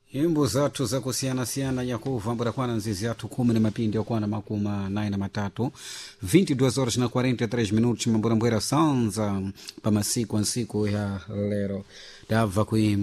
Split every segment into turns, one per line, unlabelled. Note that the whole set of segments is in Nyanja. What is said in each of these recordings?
Nyimbo zathu za kusiyana-siyana Yakuva mbora kwana nzizi yathu 10 na mapindi okwana makuma 9 22 horas na 43 minutos mbora sanza pa masiku ansiku ya lero dava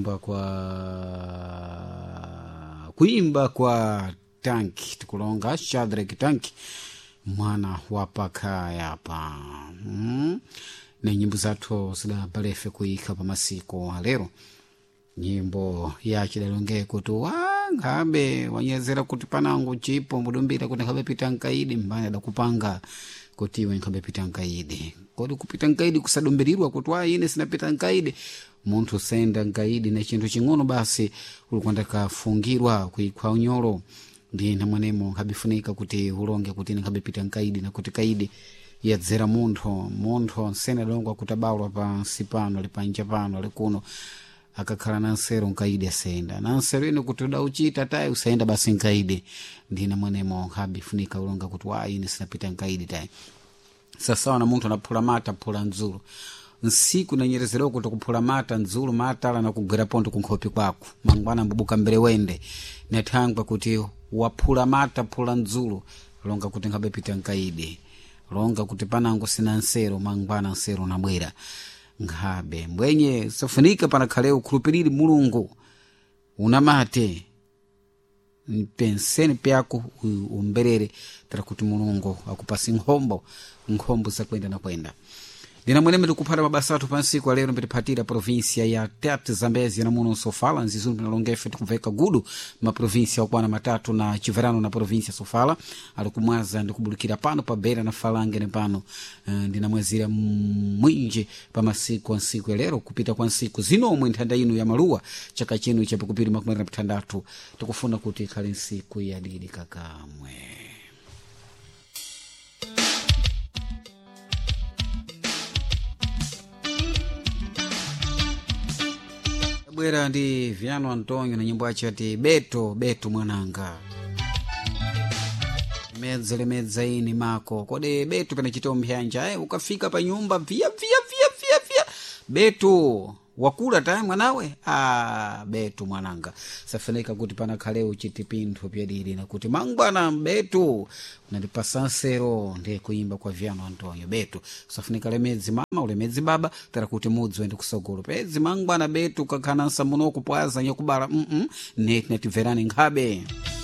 kuimba kwa Tanki tukulonga Shadrack Tanki mwana wa pakaya pa na nyimbo zathu zida balefe kuika pa masiku lero nyimbo yachidalonge kuti wangabe wanyezera kuti panangu chipo mudumbira kuti ngabe pita nkaidi mbanya da kupanga kuti iwe ngabe pita nkaidi kodi kupita nkaidi kusadumbirirwa kuti ine sinapita nkaidi munthu senda nkaidi na chinthu ching'ono basi ulikwenda kafungirwa kuikwa unyolo ndi namwenemo ngabifunika kuti ulonge kuti ngabe pita nkaidi na kuti kaidi yadzera munthu sena dongwa kutabalwa pa sipano lipanja pano likuno akakhala na nsero nkaidi asenda na nsero ine kuti udauchita tayi usaenda basi nkaidi ndina mwenemo habi funika ulonga kuti ine sinapita nkaidi tayi sasawa na munthu anaphula mata phula nzulu nsiku nanyerezero kuti kuphula mata nzulu matala na kugwera ponto kunkhopi kwako mangwana mbubuka mbere wende nathangwa kuti waphula mata phula nzulu longa kuti ngabe pita nkaidi longa kuti panango sina nsero mangwana nsero nabwera ngabe mbwenye sofunika panakhale ukhulupiriri mulungu unamate penseni pyako umberere tara kuti mulungu akupasi nkhombo zakwenda na kwenda ndina mweneme tikupata mabasa athu pansiku alero mbetiphatira provinsia ya Tete Zambezi na muno Sofala nzizunu pinalongefe tikuveka gudu ma provinsia okwana matatu na chiverano na provinsia Sofala ali kumwaza ndikubulikira pano pa Beira na Falange ne pano ndina mwezira mwinji pa masiku ansiku alero kupita kwa nsiku zinomwe nthanda inu ya maluwa chaka chinu cha pakupiri makumira na pitandatu tikufuna kuti ikhale nsiku ya didi kakamwe. Bwera ndi Viano Antonio na nyimbo yache ati Beto mwananga medza ini mako kode Beto pana chitombi hanja ukafika pa nyumba via Beto wakula tayi mwanawe Beto mwananga safanika kuti pana khale uchitipintho pyadili na kuti mangwana Beto unandipasa nsero ndi kuimba kwa Viano Antonio Beto safanika lemedzi mama ulemedzi baba tara kuti mudzi wende kusogolo pezi mangwana Beto kakhana nsamuno kupwaza nyokubala neti verani ngabe